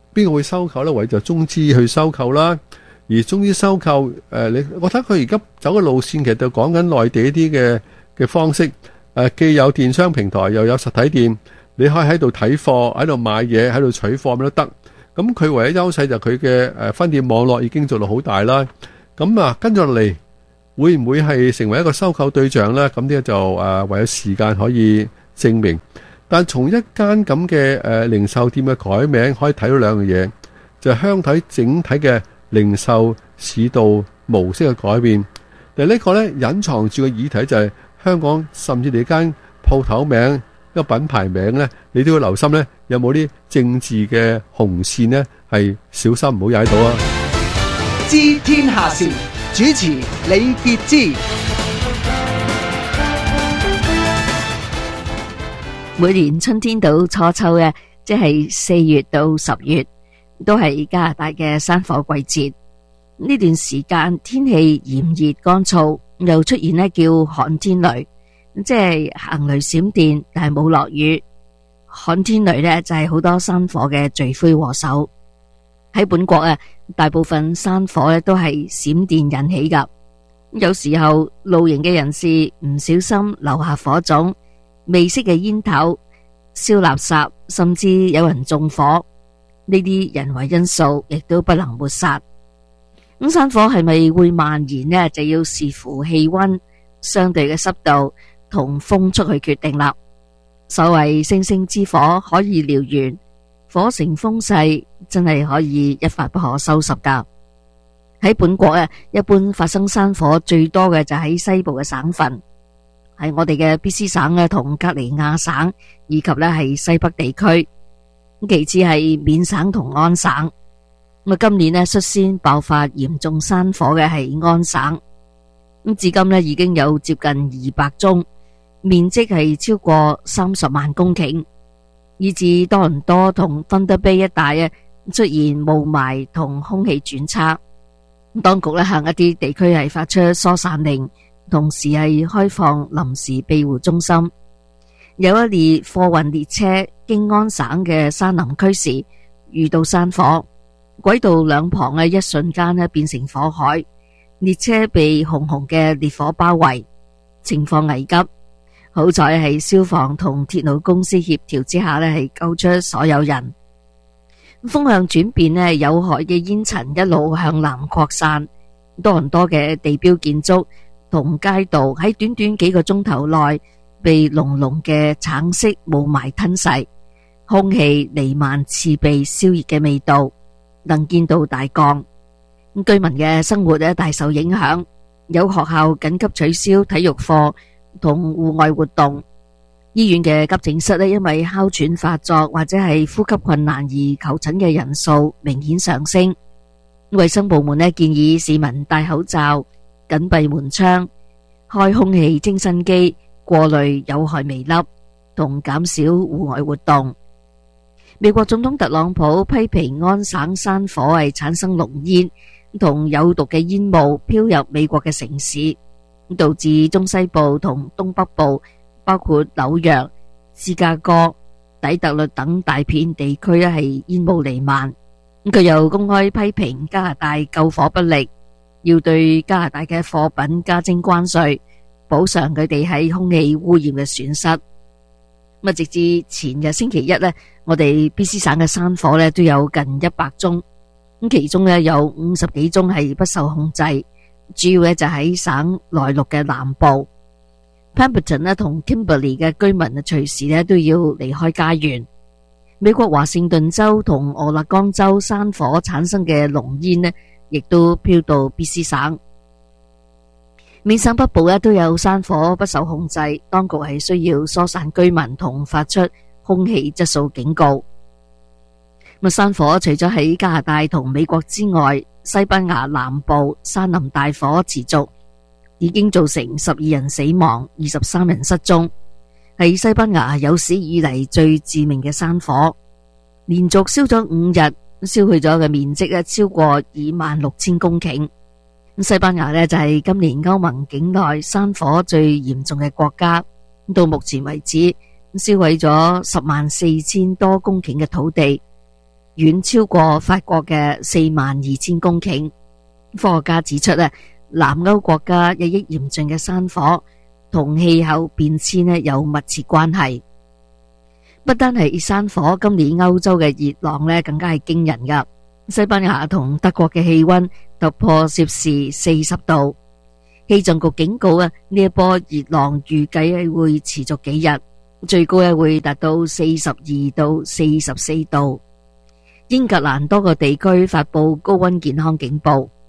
邊個會收購呢？唯就中資去收購啦。而中資收購誒、呃，你我睇佢而家走嘅路線，其實就講緊內地一啲嘅嘅方式。誒、呃，既有電商平台，又有實體店，你可以喺度睇貨，喺度買嘢，喺度取貨咩都得。咁佢唯一優勢就係佢嘅誒分店網絡已經做到好大啦。咁啊，跟住落嚟會唔會係成為一個收購對象呢？咁呢個就誒唯有時間可以證明。但從一間咁嘅誒零售店嘅改名，可以睇到兩樣嘢，就係香港整體嘅零售市道模式嘅改變。但係呢個咧隱藏住嘅議題就係香港，甚至你間鋪頭名、一個品牌名咧，你都要留心咧，有冇啲政治嘅紅線咧，係小心唔好踩到啊！ 知天下事，主持李傑之。 每年春天到初秋嘅，即係四月到十月，都係加拿大嘅山火季節。呢段時間天氣炎熱乾燥，又出現呢叫旱天雷，即係行雷閃電，但係冇落雨。旱天雷呢就係好多山火嘅罪魁禍首。喺本國啊，大部分山火呢都係閃電引起噶。有時候露營嘅人士唔小心留下火種，未熄嘅煙頭、燒垃圾，甚至有人縱火，呢啲人為因素亦都不能抹殺。咁山火係咪會蔓延呢？就要視乎氣溫、相對嘅濕度同風速去決定啦。所謂星星之火可以燎原，火成風勢真係可以一發不可收拾噶。喺本國啊，一般發生山火最多嘅就喺西部嘅省份。係我哋嘅 B C 省咧，同格尼亞省，以及咧係西北地區。其次係緬省同安省。咁啊，今年咧率先爆發嚴重山火嘅係安省。咁至今咧已經有接近二百宗，面積係超過三十萬公頃，以至多倫多同芬德卑一帶啊出現霧霾同空氣轉差。咁當局咧向一啲地區係發出疏散令。同時係開放臨時庇護中心。有一列貨運列車經安省嘅山林區時，遇到山火，軌道兩旁嘅一瞬間咧變成火海，列車被熊熊嘅烈火包圍，情況危急。好彩係消防同鐵路公司協調之下咧，係救出所有人。風向轉變咧，有害嘅煙塵一路向南擴散，多倫多嘅地標建築同街道喺短短幾個鐘頭內被濃濃嘅橙色霧霾吞噬，空氣彌漫刺鼻燒熱嘅味道，能見度大降，居民嘅生活咧大受影響。有學校緊急取消體育課同戶外活動，醫院嘅急症室咧因為哮喘發作或者係呼吸困難而求診嘅人數明顯上升。衛生部門咧建議市民戴口罩、緊閉門窗、開空氣清新機、過濾有害微粒同減少戶外活動。美國總統特朗普批評安省山火係產生濃煙同有毒嘅煙霧飄入美國嘅城市，導致中西部同東北部，包括紐約、芝加哥、底特律等大片地區咧係煙霧彌漫。佢又公開批評加拿大救火不力，要對加拿大嘅貨品加徵關稅，補償佢哋喺空氣污染嘅損失。咁直至前日星期一呢，我哋 B C 省嘅山火呢都有近一百宗，咁其中呢有五十幾宗係不受控制，主要呢就喺省內陸嘅南部。Pemberton 呢同 Kimberley 嘅居民啊，隨時呢都要離開家園。美國華盛頓州同俄勒岡州山火產生嘅濃煙呢，亦都飄到 B C 省。緬省北部咧都有山火不受控制，當局係需要疏散居民同發出空氣質素警告。咁山火除咗喺加拿大同美國之外，西班牙南部山林大火持續，已經造成十二人死亡、二十三人失蹤，係西班牙有史以嚟最致命嘅山火，連續燒咗五日，燒去咗嘅面積咧超過二萬六千公頃。西班牙呢就係今年歐盟境內山火最嚴重嘅國家，到目前為止燒毀咗十萬四千多公頃嘅土地， 遠超過法國嘅四萬二千公頃。科學家指出咧，南歐國家日益嚴峻嘅山火同氣候變遷咧有密切關係。不單係山火，今年歐洲嘅熱浪咧更加係驚人噶。西班牙同德國嘅氣溫突破攝氏四十度，氣象局警告啊，呢一波熱浪預計係會持續幾日，最高係會達到四十二到四十四度。英格蘭多個地區發佈高溫健康警報。